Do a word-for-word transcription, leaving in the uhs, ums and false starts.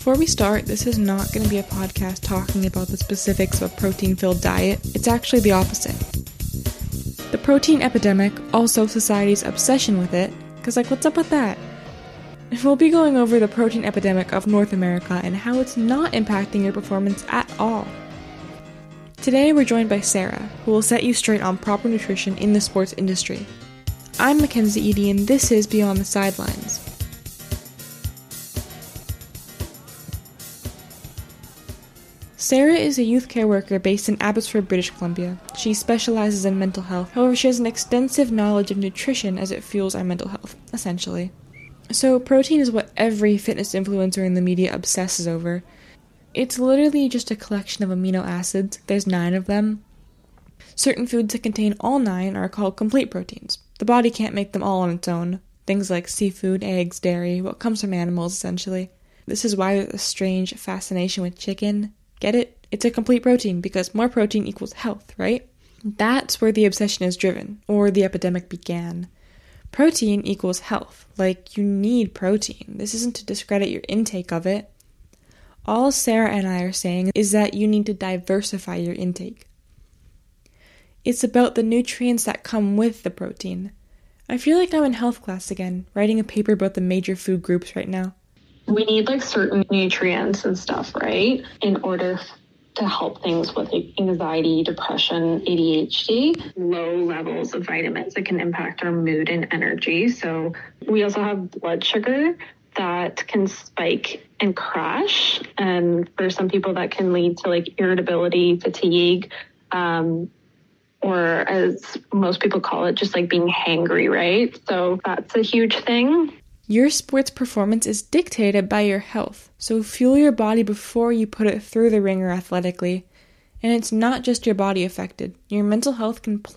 Before we start, this is not going to be a podcast talking about the specifics of a protein-filled diet. It's actually the opposite. The protein epidemic, also society's obsession with it, because like, what's up with that? We'll be going over the protein epidemic of North America and how it's not impacting your performance at all. Today we're joined by Sarah, who will set you straight on proper nutrition in the sports industry. I'm Mackenzie Eady, and this is Beyond the Sidelines. Sarah is a youth care worker based in Abbotsford, British Columbia. She specializes in mental health. However, she has an extensive knowledge of nutrition as it fuels our mental health, essentially. So, protein is what every fitness influencer in the media obsesses over. It's literally just a collection of amino acids. There's nine of them. Certain foods that contain all nine are called complete proteins. The body can't make them all on its own. Things like seafood, eggs, dairy, what comes from animals, essentially. This is why there's a strange fascination with chicken. Get it? It's a complete protein because more protein equals health, right? That's where the obsession is driven, or the epidemic began. Protein equals health. Like, you need protein. This isn't to discredit your intake of it. All Sarah and I are saying is that you need to diversify your intake. It's about the nutrients that come with the protein. I feel like I'm in health class again, writing a paper about the major food groups right now. We need like certain nutrients and stuff, right? In order to help things with like anxiety, depression, A D H D, low levels of vitamins that can impact our mood and energy. So we also have blood sugar that can spike and crash. And for some people that can lead to like irritability, fatigue, um, or as most people call it, just like being hangry, right? So that's a huge thing. Your sports performance is dictated by your health, so fuel your body before you put it through the ringer athletically. And it's not just your body affected. Your mental health can play